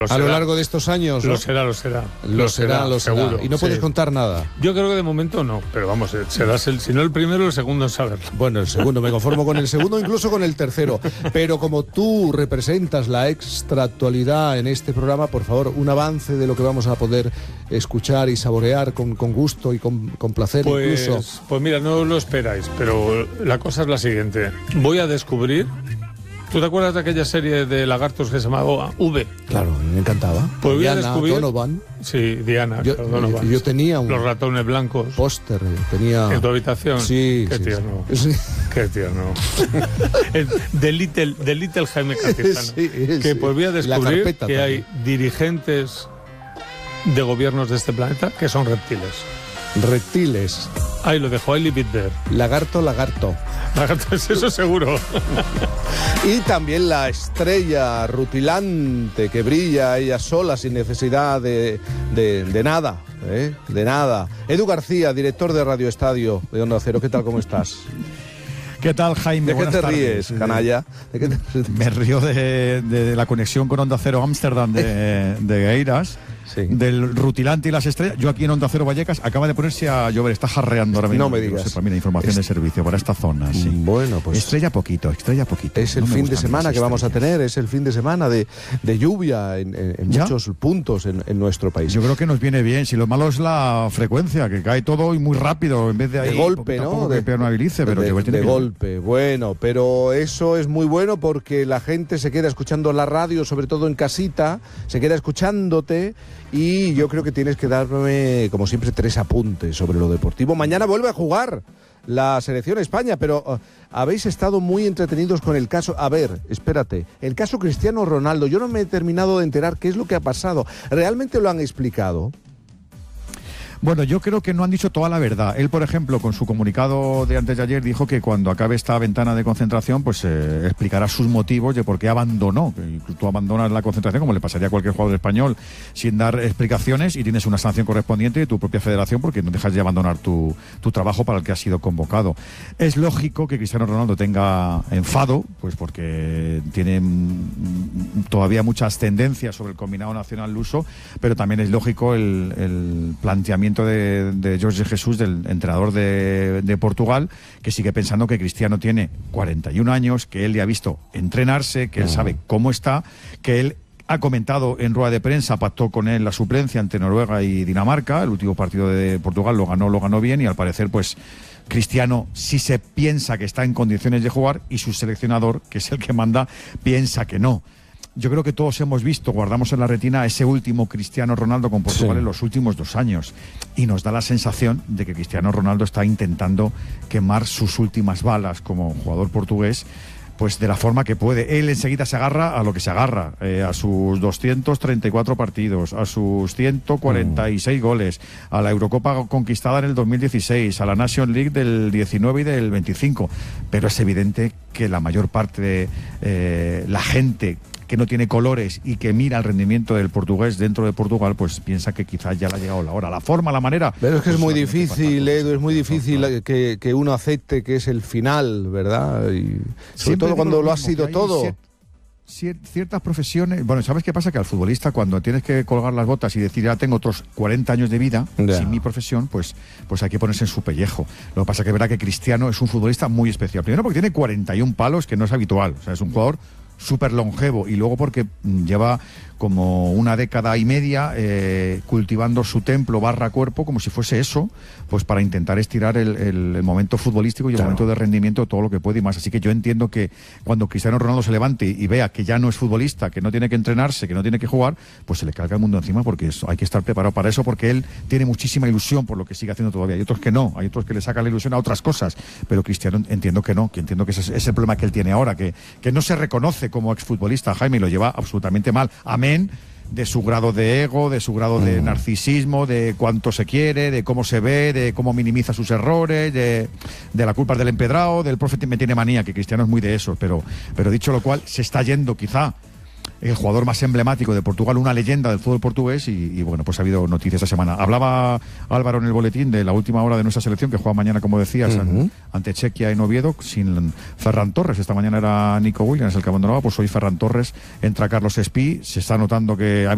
A lo largo de estos años, ¿no? Lo será. Seguro. Y no puedes contar nada. Yo creo que de momento no, pero vamos, serás si no el primero, el segundo en saberlo. Bueno, el segundo, me conformo con el segundo, incluso con el tercero. Pero como tú representas la extraactualidad en este programa, por favor, un avance de lo que vamos a poder escuchar y saborear con gusto y con placer incluso. Pues mira, no lo esperáis, pero la cosa es la siguiente. Voy a descubrir... ¿Tú te acuerdas de aquella serie de lagartos que se llamaba V? Claro, me encantaba. Pues Diana Donovan. Sí, Diana Donovan. Yo tenía los ratones blancos. Póster, tenía... ¿En tu habitación? Sí. Qué tierno. Sí. Qué tierno. The Little Jaime Cantizano. Que pues voy a descubrir que también hay dirigentes de gobiernos de este planeta que son reptiles. Reptiles. Ahí lo dejo, I leave it there. Lagarto. Lagarto, eso seguro. Y también la estrella rutilante que brilla ella sola sin necesidad de nada, de nada. Edu García, director de Radio Estadio de Onda Cero, ¿qué tal, cómo estás? ¿Qué tal, Jaime? ¿De qué te ríes, canalla? Me río de la conexión con Onda Cero Ámsterdam de Gueiras. Sí. Del rutilante y las estrellas. Yo aquí en Onda Cero Vallecas acaba de ponerse a llover, está jarreando ahora mismo. No me digas. Sepa, mira, información de servicio para esta zona. Sí. Bueno, pues. Estrella poquito. Es el fin de semana que vamos a tener, es el fin de semana de lluvia en muchos puntos en nuestro país. Yo creo que nos viene bien. Si lo malo es la frecuencia, que cae todo y muy rápido en vez de ahí. De golpe, ¿no? Que permeabilice, pero de golpe. Bueno, pero eso es muy bueno porque la gente se queda escuchando la radio, sobre todo en casita, se queda escuchándote. Y yo creo que tienes que darme, como siempre, 3 apuntes sobre lo deportivo. Mañana vuelve a jugar la selección España, pero habéis estado muy entretenidos con el caso. A ver, espérate, el caso Cristiano Ronaldo. Yo no me he terminado de enterar qué es lo que ha pasado. ¿Realmente lo han explicado? Bueno, yo creo que no han dicho toda la verdad. Él, por ejemplo, con su comunicado de antes de ayer, dijo que cuando acabe esta ventana de concentración, pues explicará sus motivos de por qué abandonó. Que tú abandonas la concentración, como le pasaría a cualquier jugador español, sin dar explicaciones, y tienes una sanción correspondiente de tu propia federación porque no dejas de abandonar tu trabajo para el que has sido convocado. Es lógico que Cristiano Ronaldo tenga enfado, pues porque tiene todavía muchas tendencias sobre el combinado nacional luso, pero también es lógico el planteamiento de Jorge Jesús, del entrenador de Portugal, que sigue pensando que Cristiano tiene 41 años, que él le ha visto entrenarse, que él sabe cómo está, que él ha comentado en rueda de prensa, pactó con él la suplencia ante Noruega y Dinamarca. El último partido de Portugal lo ganó bien, y al parecer pues Cristiano sí se piensa que está en condiciones de jugar, y su seleccionador, que es el que manda, piensa que no. Yo creo que todos hemos visto, guardamos en la retina ese último Cristiano Ronaldo con Portugal en los últimos 2 años, y nos da la sensación de que Cristiano Ronaldo está intentando quemar sus últimas balas como jugador portugués, pues de la forma que puede. Él enseguida se agarra a lo que se agarra, a sus 234 partidos, a sus 146 goles, a la Eurocopa conquistada en el 2016, a la Nation League del 19 y del 25, pero es evidente que la mayor parte de la gente que no tiene colores y que mira el rendimiento del portugués dentro de Portugal, pues piensa que quizás ya le ha llegado la hora. La forma, la manera... Pero es que pues es muy difícil, Edu, es muy difícil que uno acepte que es el final, ¿verdad? Y sobre todo cuando lo ha sido todo. Ciertas profesiones... Bueno, ¿sabes qué pasa? Que al futbolista, cuando tienes que colgar las botas y decir, ya tengo otros 40 años de vida sin mi profesión, pues hay que ponerse en su pellejo. Lo que pasa es que verá que Cristiano es un futbolista muy especial. Primero porque tiene 41 palos, que no es habitual. O sea, es un jugador súper longevo, y luego porque lleva como 1 década y media cultivando su templo /cuerpo como si fuese eso, pues para intentar estirar el momento futbolístico y el momento de rendimiento, todo lo que puede y más. Así que yo entiendo que cuando Cristiano Ronaldo se levante y vea que ya no es futbolista, que no tiene que entrenarse, que no tiene que jugar, pues se le carga el mundo encima, porque hay que estar preparado para eso, porque él tiene muchísima ilusión por lo que sigue haciendo todavía. Hay otros que no, hay otros que le sacan la ilusión a otras cosas, pero Cristiano entiendo que no, que entiendo que ese es el problema que él tiene ahora, que no se reconoce como exfutbolista, Jaime, y lo lleva absolutamente mal. Amén de su grado de ego, de su grado de narcisismo, de cuánto se quiere, de cómo se ve, de cómo minimiza sus errores, de la culpa del empedrado, del profe me tiene manía, que Cristiano es muy de eso, pero dicho lo cual, se está yendo quizá el jugador más emblemático de Portugal, una leyenda del fútbol portugués, y bueno, pues ha habido noticias esta semana. Hablaba Álvaro en el boletín de la última hora de nuestra selección, que juega mañana, como decías, ante Chequia en Oviedo, sin Ferran Torres. Esta mañana era Nico Williams el que abandonaba, pues hoy Ferran Torres, entra Carlos Espí. Se está notando que